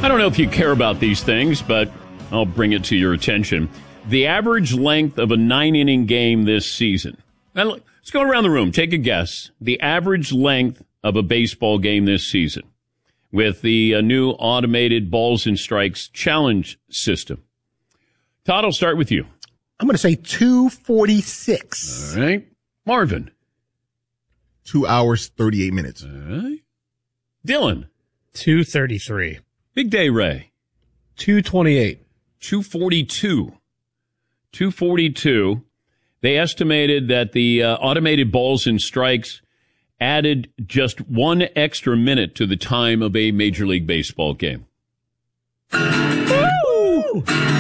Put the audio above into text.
I don't know if you care about these things, but I'll bring it to your attention. The average length of a 9-inning game this season. Now, let's go around the room. Take a guess. The average length of a baseball game this season with the new automated balls and strikes challenge system. Todd, I'll start with you. I'm going to say 2:46. All right. Marvin. 2 hours, 38 minutes. All right. Dylan. 2:33. Big Day Ray. 2:28. 2:42. 2:42. They estimated that the automated balls and strikes added just 1 extra minute to the time of a Major League Baseball game. Woo!